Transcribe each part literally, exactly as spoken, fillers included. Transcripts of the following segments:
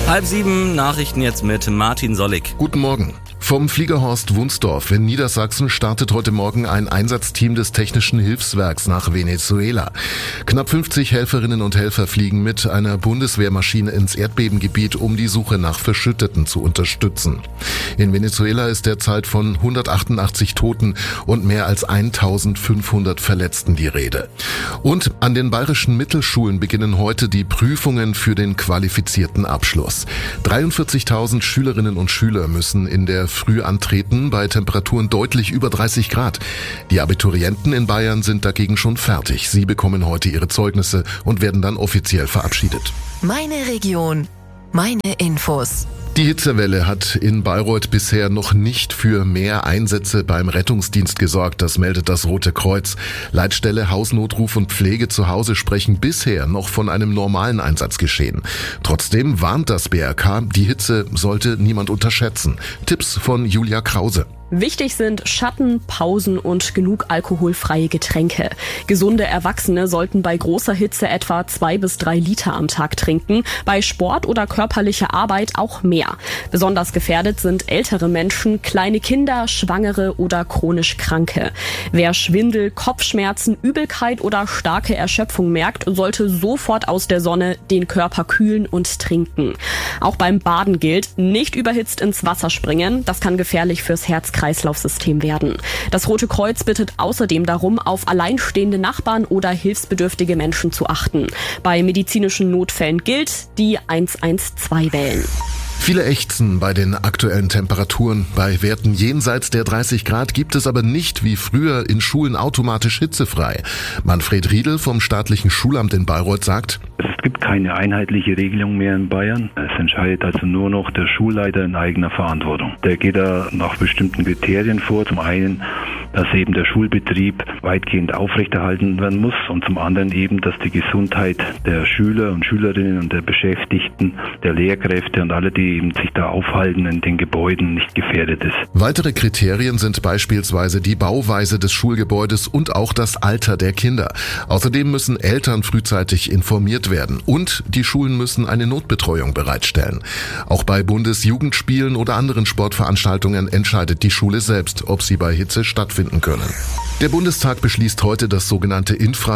Halb sieben, Nachrichten jetzt mit Martin Sollig. Guten Morgen. Vom Fliegerhorst Wunsdorf in Niedersachsen startet heute Morgen ein Einsatzteam des Technischen Hilfswerks nach Venezuela. Knapp fünfzig Helferinnen und Helfer fliegen mit einer Bundeswehrmaschine ins Erdbebengebiet, um die Suche nach Verschütteten zu unterstützen. In Venezuela ist derzeit von hundertachtundachtzig Toten und mehr als eintausendfünfhundert Verletzten die Rede. Und an den bayerischen Mittelschulen beginnen heute die Prüfungen für den qualifizierten Abschluss. dreiundvierzigtausend Schülerinnen und Schüler müssen in der Früh antreten bei Temperaturen deutlich über dreißig Grad. Die Abiturienten in Bayern sind dagegen schon fertig. Sie bekommen heute ihre Zeugnisse und werden dann offiziell verabschiedet. Meine Region, meine Infos. Die Hitzewelle hat in Bayreuth bisher noch nicht für mehr Einsätze beim Rettungsdienst gesorgt, das meldet das Rote Kreuz. Leitstelle, Hausnotruf und Pflege zu Hause sprechen bisher noch von einem normalen Einsatzgeschehen. Trotzdem warnt das B R K, die Hitze sollte niemand unterschätzen. Tipps von Julia Krause. Wichtig sind Schatten, Pausen und genug alkoholfreie Getränke. Gesunde Erwachsene sollten bei großer Hitze etwa zwei bis drei Liter am Tag trinken, bei Sport oder körperlicher Arbeit auch mehr. Besonders gefährdet sind ältere Menschen, kleine Kinder, Schwangere oder chronisch Kranke. Wer Schwindel, Kopfschmerzen, Übelkeit oder starke Erschöpfung merkt, sollte sofort aus der Sonne den Körper kühlen und trinken. Auch beim Baden gilt, nicht überhitzt ins Wasser springen, das kann gefährlich fürs Herz-Kreislauf-System werden. Das Rote Kreuz bittet außerdem darum, auf alleinstehende Nachbarn oder hilfsbedürftige Menschen zu achten. Bei medizinischen Notfällen gilt, die eins eins zwei wählen. Viele ächzen bei den aktuellen Temperaturen. Bei Werten jenseits der dreißig Grad gibt es aber nicht wie früher in Schulen automatisch hitzefrei. Manfred Riedel vom staatlichen Schulamt in Bayreuth sagt: Es gibt keine einheitliche Regelung mehr in Bayern. Es entscheidet also nur noch der Schulleiter in eigener Verantwortung. Der geht da nach bestimmten Kriterien vor. Zum einen, dass eben der Schulbetrieb weitgehend aufrechterhalten werden muss und zum anderen eben, dass die Gesundheit der Schüler und Schülerinnen und der Beschäftigten, der Lehrkräfte und alle, die eben sich da aufhalten in den Gebäuden, nicht gefährdet ist. Weitere Kriterien sind beispielsweise die Bauweise des Schulgebäudes und auch das Alter der Kinder. Außerdem müssen Eltern frühzeitig informiert werden und die Schulen müssen eine Notbetreuung bereitstellen. Auch bei Bundesjugendspielen oder anderen Sportveranstaltungen entscheidet die Schule selbst, ob sie bei Hitze stattfinden können. Der Bundestag beschließt heute das sogenannte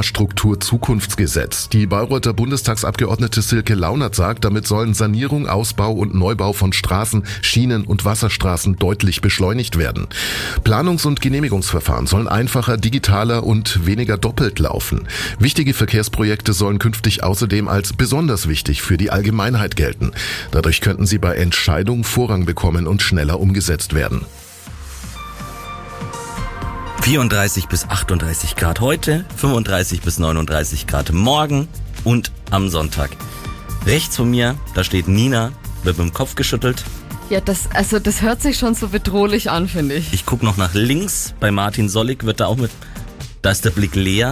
Infrastruktur-Zukunftsgesetz. Die Bayreuther Bundestagsabgeordnete Silke Launert sagt, damit sollen Sanierung, Ausbau und Neubau von Straßen, Schienen und Wasserstraßen deutlich beschleunigt werden. Planungs- und Genehmigungsverfahren sollen einfacher, digitaler und weniger doppelt laufen. Wichtige Verkehrsprojekte sollen künftig außerdem als besonders wichtig für die Allgemeinheit gelten. Dadurch könnten sie bei Entscheidungen Vorrang bekommen und schneller umgesetzt werden. vierunddreißig bis achtunddreißig Grad heute, fünfunddreißig bis neununddreißig Grad morgen und am Sonntag. Rechts von mir, da steht Nina, wird mit dem Kopf geschüttelt. Ja, das, also das hört sich schon so bedrohlich an, finde ich. Ich gucke noch nach links, bei Martin Sollig wird da auch mit, da ist der Blick leer.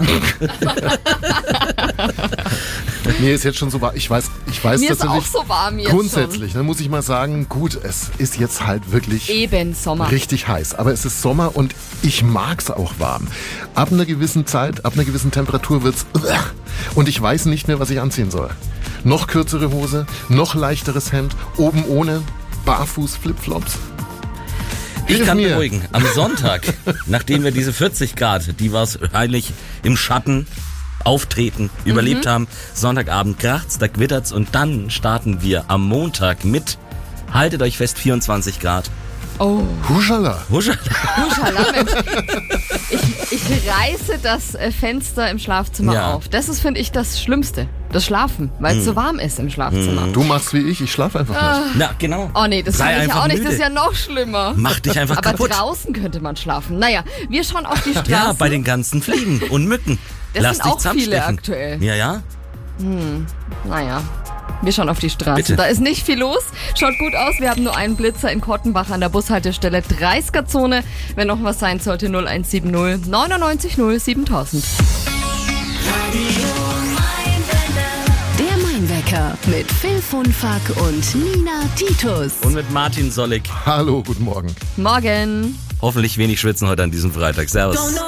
Mir ist jetzt schon so warm, ich weiß, ich weiß Mir ist tatsächlich, auch so warm jetzt grundsätzlich, schon. Dann muss ich mal sagen, gut, es ist jetzt halt wirklich Eben Sommer. richtig heiß, aber es ist Sommer und ich mag's auch warm. Ab einer gewissen Zeit, ab einer gewissen Temperatur wird's und ich weiß nicht mehr, was ich anziehen soll. Noch kürzere Hose, noch leichteres Hemd, oben ohne, barfuß, Flipflops. Ich Hilf kann mir. beruhigen, am Sonntag, nachdem wir diese vierzig Grad, die war es heilig im Schatten, auftreten, überlebt Mhm. haben, Sonntagabend kracht's, da gewittert's und dann starten wir am Montag mit, haltet euch fest, vierundzwanzig Grad. Oh, Huschala. Huschala. Huschala, Mensch. Ich, ich reiße das äh, Fenster im Schlafzimmer Ja. auf. Das ist, finde ich, das Schlimmste. Das Schlafen, weil es so warm ist im Schlafzimmer. Du machst wie ich, ich schlafe einfach nicht. Na, genau. Oh nee, das Sei kann ich einfach auch nicht. müde. Das ist ja noch schlimmer. Mach dich einfach Aber kaputt. draußen könnte man schlafen. Naja, wir schauen auf die Straßen. Ja, bei den ganzen Fliegen und Mücken. Das Lass sind dich auch viele zusammenstechen. aktuell. Ja, ja. Naja, wir schauen auf die Straße. Bitte. Da ist nicht viel los. Schaut gut aus. Wir haben nur einen Blitzer in Kottenbach an der Bushaltestelle dreißiger-Zone. Wenn noch was sein sollte, null eins sieben null neunundneunzig null siebentausend. Der Mainwecker mit Phil Funfack und Nina Titus. Und mit Martin Sollig. Hallo, guten Morgen. Morgen. Hoffentlich wenig schwitzen heute an diesem Freitag. Servus.